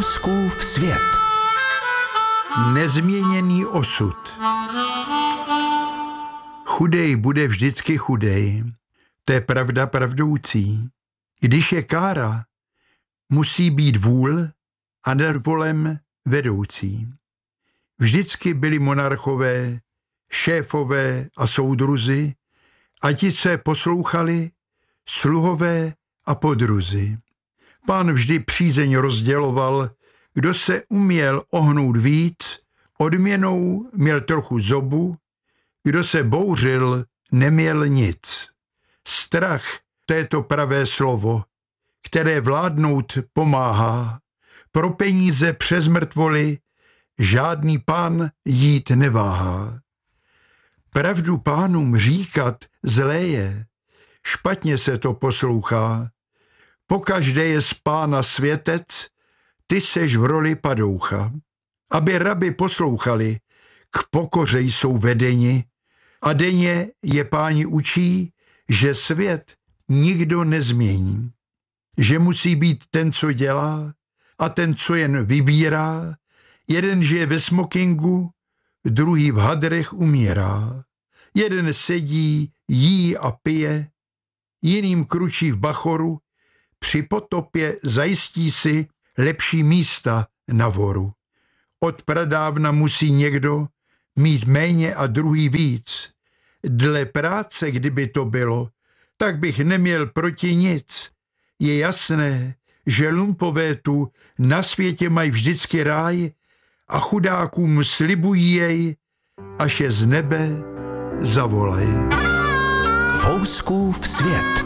Fouskův svět. Nezměněný osud. Chudej bude vždycky chudej. To je pravda pravdoucí. Když je kára, musí být vůl a nad volem vedoucí. Vždycky byli monarchové, šéfové a soudruzi a ti se poslouchali, sluhové a podruzi. Pán vždy přízeň rozděloval, kdo se uměl ohnout víc, odměnou měl trochu zobu, kdo se bouřil, neměl nic. Strach, to je to pravé slovo, které vládnout pomáhá. Pro peníze přes mrtvoly žádný pán jít neváhá. Pravdu pánům říkat zlé je, špatně se to poslouchá. Pokaždé je z pána světec, ty seš v roli padoucha. Aby rabi poslouchali, k pokoře jsou vedeni a denně je páni učí, že svět nikdo nezmění. Že musí být ten, co dělá a ten, co jen vybírá. Jeden žije ve smokingu, druhý v hadrech umírá. Jeden sedí, jí a pije, jiným kručí v bachoru, při potopě zajistí si lepší místa na voru. Od pradávna musí někdo mít méně a druhý víc. Dle práce, kdyby to bylo, tak bych neměl proti nic. Je jasné, že lumpové tu na světě mají vždycky ráj a chudákům slibují jej, až je z nebe zavolají. Fouskův svět.